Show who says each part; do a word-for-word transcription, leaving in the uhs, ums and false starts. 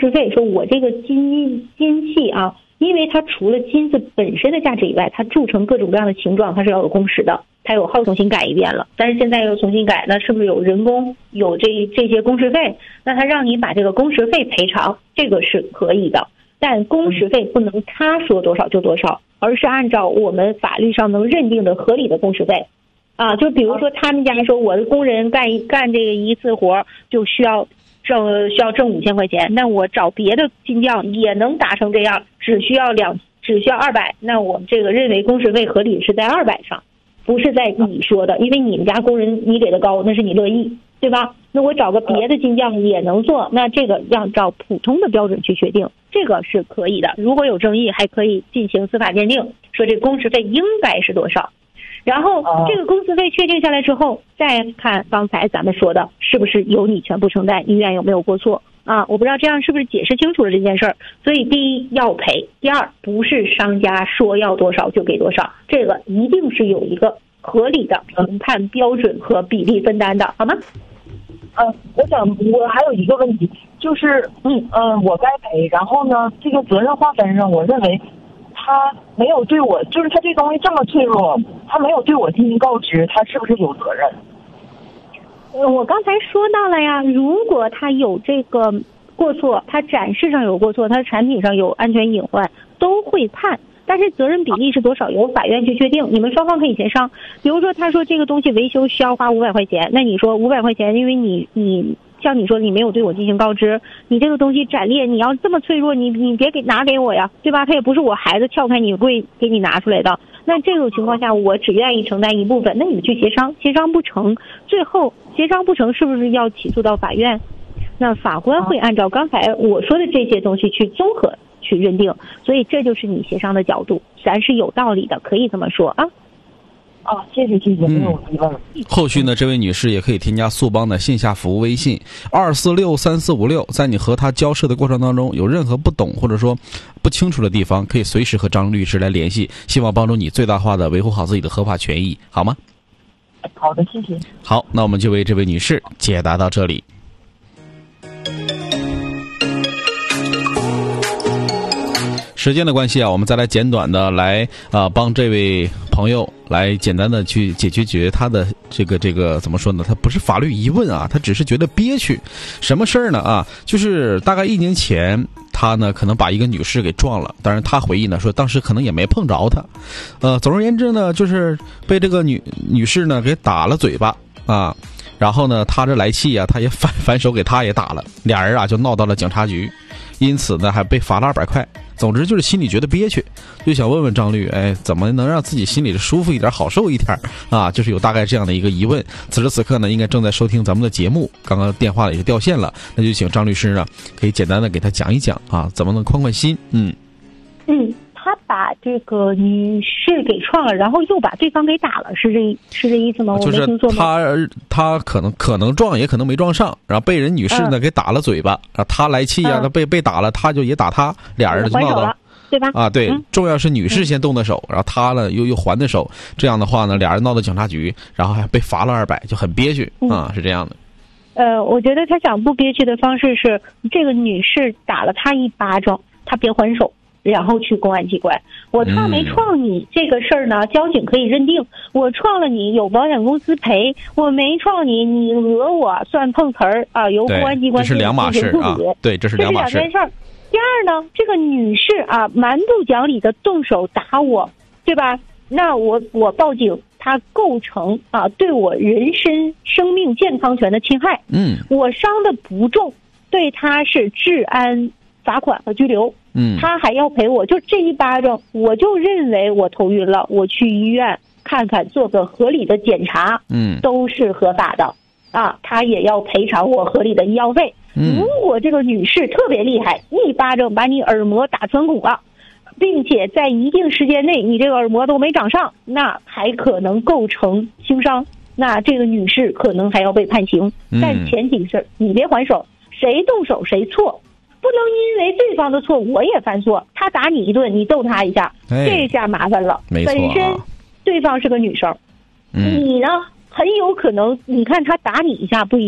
Speaker 1: 时费，说我这个金金器啊，因为它除了金子本身的价值以外，它铸成各种各样的形状，它是要有工时的，它有号重新改一遍了，但是现在又重新改，那是不是有人工有这这些工时费？那他让你把这个工时费赔偿，这个是可以的，但工时费不能他说多少就多少，而是按照我们法律上能认定的合理的工时费。啊，就比如说他们家说我的工人干一干这个一次活就需要挣需要挣五千块钱，那我找别的金匠也能达成这样，只需要两只需要二百，那我们这个认为工时费合理是在二百上，不是在你说的，因为你们家工人你给的高，那是你乐意，对吧？那我找个别的金匠也能做，那这个按照普通的标准去确定，这个是可以的。如果有争议，还可以进行司法鉴定，说这工时费应该是多少。然后这个工时费确定下来之后，再看刚才咱们说的是不是由你全部承担，医院有没有过错啊？我不知道这样是不是解释清楚了这件事儿。所以第一要赔，第二不是商家说要多少就给多少，这个一定是有一个合理的评判标准和比例分担的，好吗？
Speaker 2: 呃，我想我还有一个问题，就是嗯呃，我该赔，然后呢，这个责任划分上，我认为他没有对我，就是他这东西这么脆弱，他没有对我进行告知，他是不是有责任？
Speaker 1: 呃，我刚才说到了呀，如果他有这个过错，他展示上有过错，他产品上有安全隐患，都会判。但是责任比例是多少，由法院去确定，你们双方可以协商。比如说他说这个东西维修需要花五百块钱，那你说五百块钱，因为你你像你说你没有对我进行告知，你这个东西斩裂，你要这么脆弱，你你别给拿给我呀，对吧？他也不是我孩子撬开你柜给你拿出来的。那这种情况下，我只愿意承担一部分，那你们去协商，协商不成，最后协商不成，是不是要起诉到法院？那法官会按照刚才我说的这些东西去综合去认定，所以这就是你协商的角度，咱是有道理的，可以这么说啊。
Speaker 2: 啊，谢谢谢谢，没有疑问了。
Speaker 3: 嗯、后续呢，这位女士也可以添加速帮的线下服务微信二四六三四五六，在你和她交涉的过程当中，有任何不懂或者说不清楚的地方，可以随时和张律师来联系，希望帮助你最大化的维护好自己的合法权益，好吗？
Speaker 2: 好的，谢谢。
Speaker 3: 好，那我们就为这位女士解答到这里。时间的关系啊，我们再来简短的来啊，帮这位朋友来简单的去解决解决他的这个这个怎么说呢？他不是法律疑问啊，他只是觉得憋屈。什么事儿呢？啊，就是大概一年前，他呢可能把一个女士给撞了，当然他回忆呢说当时可能也没碰着他。呃，总而言之呢，就是被这个女女士呢给打了嘴巴啊，然后呢他这来气啊，他也反反手给他也打了，俩人啊就闹到了警察局，因此呢还被罚了二百块。总之就是心里觉得憋屈，就想问问张律，哎，怎么能让自己心里舒服一点，好受一点啊？就是有大概这样的一个疑问。此时此刻呢，应该正在收听咱们的节目，刚刚电话也是掉线了，那就请张律师呢，可以简单的给他讲一讲啊，怎么能宽宽心？嗯
Speaker 1: 嗯，他把这个女士给撞了，然后又把对方给打了，是这是这意思吗？
Speaker 3: 就是他他可能可能撞，也可能没撞上，然后被人女士呢、嗯、给打了嘴巴，然后他来气啊，他、嗯、被被打了，他就也打他，俩人就闹到。
Speaker 1: 对吧？
Speaker 3: 啊，对、
Speaker 1: 嗯，
Speaker 3: 重要是女士先动的手，然后他呢又又还的手，这样的话呢，俩人闹到警察局，然后还被罚了二百，就很憋屈啊、嗯，是这样的。
Speaker 1: 呃，我觉得他想不憋屈的方式是，这个女士打了他一巴掌，他别还手，然后去公安机关。我撞没撞你、嗯、这个事儿呢，交警可以认定；我撞了你，有保险公司赔；我没撞你，你讹我算碰瓷儿啊，由公安机关
Speaker 3: 这是两码事啊。对，这是两码事。
Speaker 1: 这是两件事儿。第二呢，这个女士啊，蛮不讲理的动手打我，对吧？那我我报警，她构成啊对我人身生命健康权的侵害。
Speaker 3: 嗯，
Speaker 1: 我伤的不重，对她是治安罚款和拘留。
Speaker 3: 嗯，她
Speaker 1: 还要赔我，就这一巴掌，我就认为我头晕了，我去医院看看，做个合理的检查，
Speaker 3: 嗯，
Speaker 1: 都是合法的啊，她也要赔偿我合理的医药费。如果这个女士特别厉害，一巴掌把你耳膜打穿骨了，并且在一定时间内你这个耳膜都没长上，那还可能构成轻伤，那这个女士可能还要被判刑。但前提是你别还手，谁动手谁错，不能因为对方的错我也犯错，他打你一顿你揍他一下，
Speaker 3: 哎、
Speaker 1: 这下麻烦了。
Speaker 3: 没错、啊、
Speaker 1: 本身对方是个女生、嗯、你呢很有可能你看他打你一下不一